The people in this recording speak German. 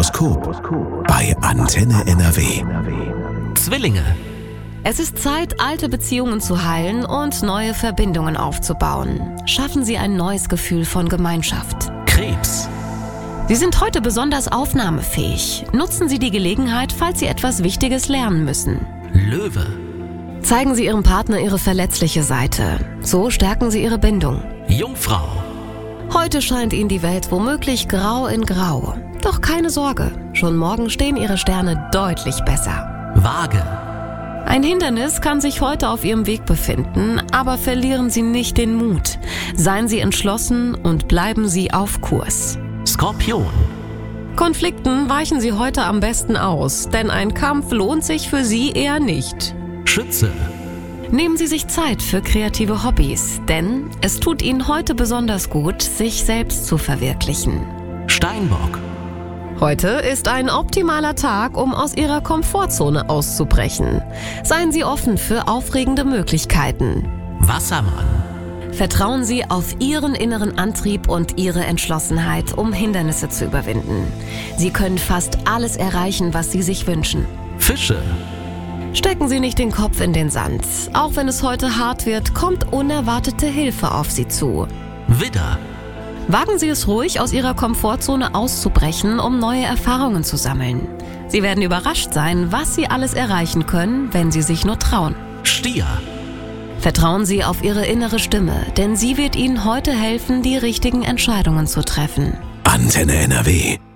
Horoskop bei Antenne NRW. Zwillinge. Es ist Zeit, alte Beziehungen zu heilen und neue Verbindungen aufzubauen. Schaffen Sie ein neues Gefühl von Gemeinschaft. Krebs. Sie sind heute besonders aufnahmefähig. Nutzen Sie die Gelegenheit, falls Sie etwas Wichtiges lernen müssen. Löwe. Zeigen Sie Ihrem Partner Ihre verletzliche Seite. So stärken Sie Ihre Bindung. Jungfrau. Heute scheint Ihnen die Welt womöglich grau in grau. Doch keine Sorge, schon morgen stehen Ihre Sterne deutlich besser. Waage. Ein Hindernis kann sich heute auf Ihrem Weg befinden, aber verlieren Sie nicht den Mut. Seien Sie entschlossen und bleiben Sie auf Kurs. Skorpion. Konflikten weichen Sie heute am besten aus, denn ein Kampf lohnt sich für Sie eher nicht. Schütze. Nehmen Sie sich Zeit für kreative Hobbys, denn es tut Ihnen heute besonders gut, sich selbst zu verwirklichen. Steinbock. Heute ist ein optimaler Tag, um aus Ihrer Komfortzone auszubrechen. Seien Sie offen für aufregende Möglichkeiten. Wassermann. Vertrauen Sie auf Ihren inneren Antrieb und Ihre Entschlossenheit, um Hindernisse zu überwinden. Sie können fast alles erreichen, was Sie sich wünschen. Fische. Stecken Sie nicht den Kopf in den Sand. Auch wenn es heute hart wird, kommt unerwartete Hilfe auf Sie zu. Widder. Wagen Sie es ruhig, aus Ihrer Komfortzone auszubrechen, um neue Erfahrungen zu sammeln. Sie werden überrascht sein, was Sie alles erreichen können, wenn Sie sich nur trauen. Stier. Vertrauen Sie auf Ihre innere Stimme, denn sie wird Ihnen heute helfen, die richtigen Entscheidungen zu treffen. Antenne NRW.